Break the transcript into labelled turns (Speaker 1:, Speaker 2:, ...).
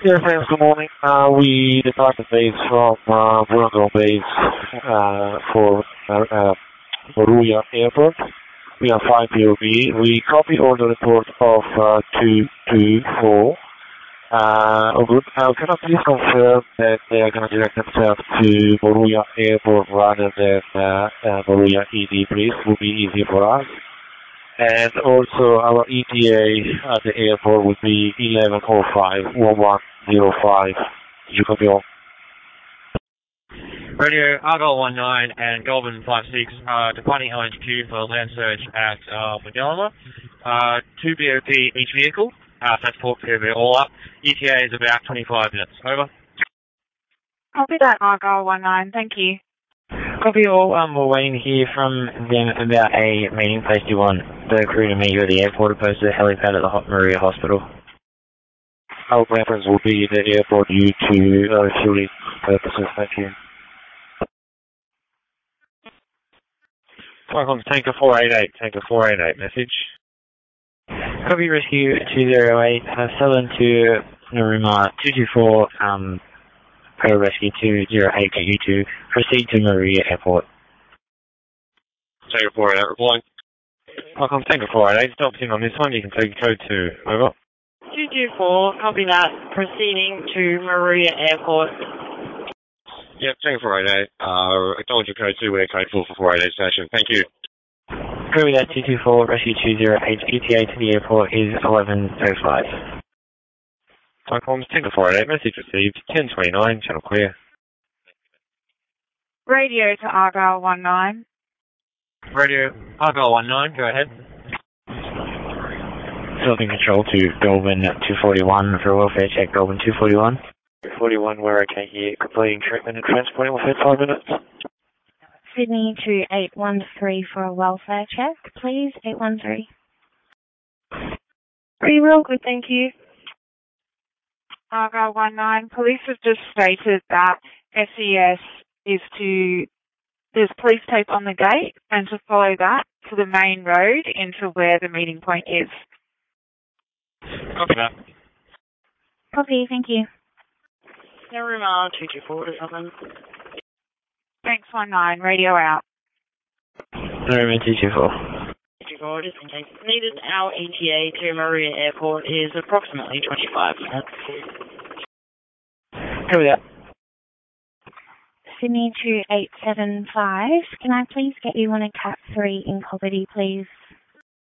Speaker 1: Yes, thanks. Good morning. We departed base from Wollongong base for Moruya Airport. We are 5 POB. We copy all the report of 224. Oh, good. Can I please confirm that they are going to direct themselves to Moruya Airport rather than Moruya ED, please? Would be easier for us. And also, our ETA at the airport would be 11:05, 11:05. You copy all?
Speaker 2: Radio Argyle 19 and Goulburn 56 departing LHQ for land search at Magalama. 2 BOP each vehicle. Transport period all up. ETA is about 25 minutes. Over.
Speaker 3: Copy that, Argyle 19. Thank you.
Speaker 4: Copy all. We're waiting to hear from them about a meeting place. Do you want the crew to meet you at the airport opposed to the helipad at the Maruya Hospital?
Speaker 1: Our preference will be the airport due to security purposes. Thank you.
Speaker 2: Welcome, Tanker 488. Tanker 488, message.
Speaker 4: Copy Rescue 208, Southern to Naruma 224, Pro Rescue 208 to U2, proceed to Maruya Airport.
Speaker 2: Tanker 488, replying. Welcome, Tanker 488, stop in on this one, you can take code 2, over.
Speaker 3: 224, copy that, proceeding to Maruya Airport.
Speaker 2: Yep, Tanker 488, acknowledge your code 2, we're code 4 for 488 station, thank you.
Speaker 4: Copy that 224, Rescue 208, ETA to the airport is 11:05.
Speaker 2: Icons, Tanker 488, message received, 1029, channel clear.
Speaker 3: Radio to Argyle 19.
Speaker 2: Radio Argyle 19, go ahead.
Speaker 4: Building control to Goulburn 241 for welfare check, Goulburn 241.
Speaker 1: 241, we're okay here. Completing treatment and transporting within 5 minutes.
Speaker 5: Sydney to 813 for a welfare check, please. 813.
Speaker 3: Pretty real good, thank you. Argyle 19, police have just stated that SES is there's police tape on the gate and to follow that to the main road into where the meeting point is.
Speaker 2: Copy that.
Speaker 5: Copy, thank you.
Speaker 3: Naruma 224 to Southern. Thanks 19, radio out.
Speaker 4: Naruma 224.
Speaker 3: 224, just in case it's needed, our ETA to Maruya Airport is approximately 25 minutes.
Speaker 4: Copy that.
Speaker 5: Sydney to 875, can I please get you on a Cat 3 in Cobbitty, please?